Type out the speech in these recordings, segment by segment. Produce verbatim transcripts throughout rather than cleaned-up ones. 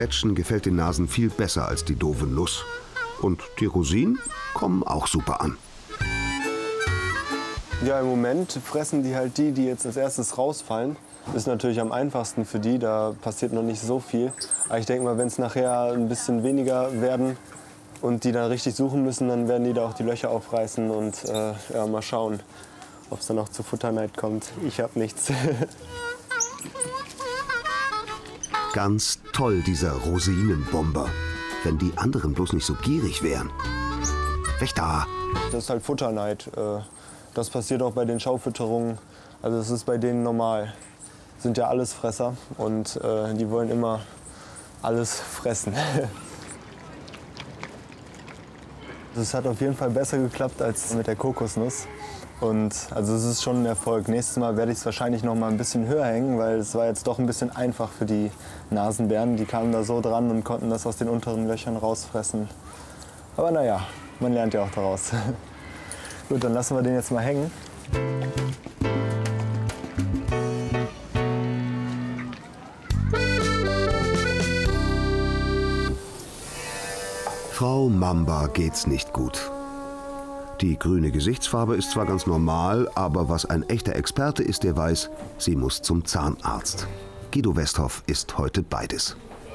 Ätschen gefällt den Nasen viel besser als die doofe Nuss. Und die Rosinen kommen auch super an. Ja, im Moment fressen die halt die, die jetzt als erstes rausfallen. Ist natürlich am einfachsten für die, da passiert noch nicht so viel. Aber ich denke mal, wenn es nachher ein bisschen weniger werden und die dann richtig suchen müssen, dann werden die da auch die Löcher aufreißen und äh, ja, mal schauen, ob es dann auch zu Futterneid kommt. Ich habe nichts. Ganz toll, dieser Rosinenbomber. Wenn die anderen bloß nicht so gierig wären. Weg da! Das ist halt Futterneid. Das passiert auch bei den Schaufütterungen. Also das ist bei denen normal. Sind ja Allesfresser und äh, die wollen immer alles fressen. Das hat auf jeden Fall besser geklappt als mit der Kokosnuss. Und also es ist schon ein Erfolg. Nächstes Mal werde ich es wahrscheinlich noch mal ein bisschen höher hängen, weil es war jetzt doch ein bisschen einfach für die Nasenbären. Die kamen da so dran und konnten das aus den unteren Löchern rausfressen. Aber naja, man lernt ja auch daraus. Gut, dann lassen wir den jetzt mal hängen. Frau Mamba geht's nicht gut. Die grüne Gesichtsfarbe ist zwar ganz normal, aber was ein echter Experte ist, der weiß, sie muss zum Zahnarzt. Guido Westhoff ist heute beides.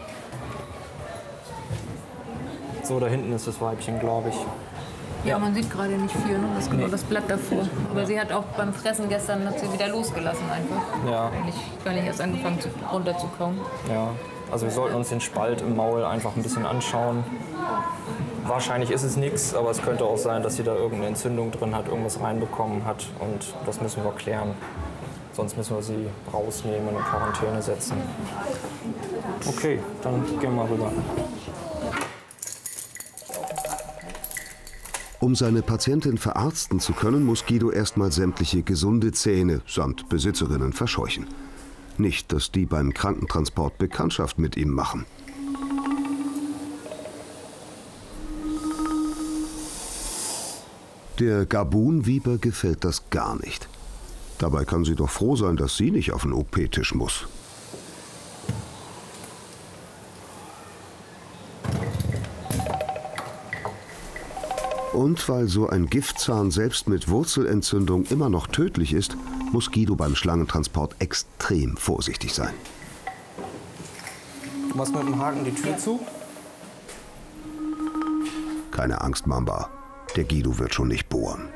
So, da hinten ist das Weibchen, glaube ich. Ja, man sieht gerade nicht viel, ne? Das ist genau Nee. das Blatt davor. Aber sie hat auch beim Fressen gestern hat sie wieder losgelassen einfach. Ja. Eigentlich gar nicht erst angefangen zu, runterzukommen. Ja, also wir sollten uns den Spalt im Maul einfach ein bisschen anschauen. Wahrscheinlich ist es nichts, aber es könnte auch sein, dass sie da irgendeine Entzündung drin hat, irgendwas reinbekommen hat. Und das müssen wir klären. Sonst müssen wir sie rausnehmen und in Quarantäne setzen. Okay, dann gehen wir mal rüber. Um seine Patientin verarzten zu können, muss Guido erstmal sämtliche gesunde Zähne samt Besitzerinnen verscheuchen. Nicht, dass die beim Krankentransport Bekanntschaft mit ihm machen. Der Gabunviper gefällt das gar nicht. Dabei kann sie doch froh sein, dass sie nicht auf den O P-Tisch muss. Und weil so ein Giftzahn selbst mit Wurzelentzündung immer noch tödlich ist, muss Guido beim Schlangentransport extrem vorsichtig sein. Du machst mit dem Haken die Tür zu? Keine Angst, Mamba. Der Guido wird schon nicht bohren.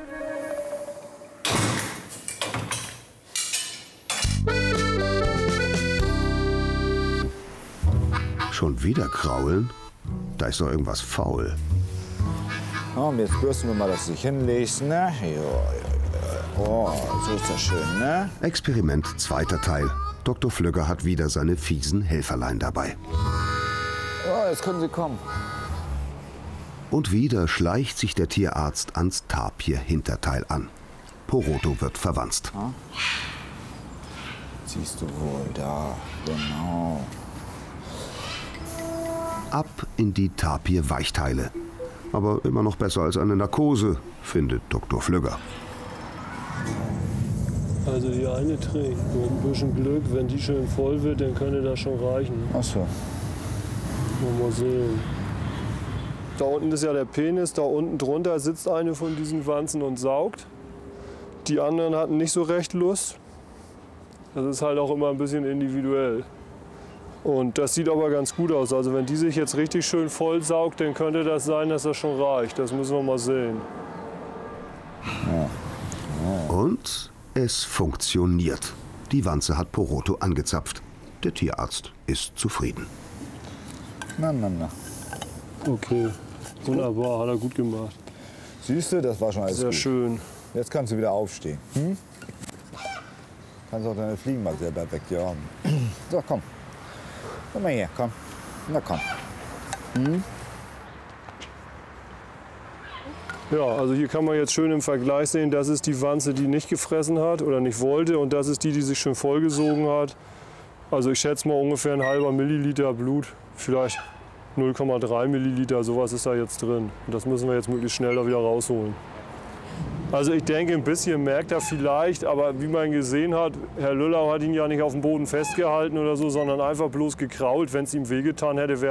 Schon wieder kraulen? Da ist doch irgendwas faul. Ja, und jetzt bürsten wir mal, dass du dich hinlegst, ne? Ja, ja, ja. Oh, so ist das schön, ne? Experiment zweiter Teil. Doktor Flügger hat wieder seine fiesen Helferlein dabei. Oh, jetzt können Sie kommen. Und wieder schleicht sich der Tierarzt ans Tapir-Hinterteil an. Poroto wird verwanzt. Ja. Siehst du wohl, da, genau. Ab in die Tapir-Weichteile. Aber immer noch besser als eine Narkose, findet Doktor Flügger. Also die eine trägt. Mit ein bisschen Glück, wenn die schön voll wird, dann könnte das schon reichen. Ach so. Mal sehen. Da unten ist ja der Penis, da unten drunter sitzt eine von diesen Wanzen und saugt. Die anderen hatten nicht so recht Lust. Das ist halt auch immer ein bisschen individuell. Und das sieht aber ganz gut aus. Also wenn die sich jetzt richtig schön voll saugt, dann könnte das sein, dass das schon reicht. Das müssen wir mal sehen. Und es funktioniert. Die Wanze hat Poroto angezapft. Der Tierarzt ist zufrieden. Na, na, na. Okay, wunderbar, hat er gut gemacht. Siehst du, das war schon alles Sehr gut. schön. Jetzt kannst du wieder aufstehen. Hm? Kannst auch deine Fliegen mal selber wegjagen. So, komm. Komm mal her, komm. Na komm. Hm? Ja, also hier kann man jetzt schön im Vergleich sehen, das ist die Wanze, die nicht gefressen hat oder nicht wollte. Und das ist die, die sich schon vollgesogen hat. Also ich schätze mal ungefähr ein halber Milliliter Blut, vielleicht null Komma drei Milliliter, sowas ist da jetzt drin. Und das müssen wir jetzt möglichst schnell da wieder rausholen. Also ich denke, ein bisschen merkt er vielleicht, aber wie man gesehen hat, Herr Lüllau hat ihn ja nicht auf dem Boden festgehalten oder so, sondern einfach bloß gekrault. Wenn es ihm wehgetan hätte, wäre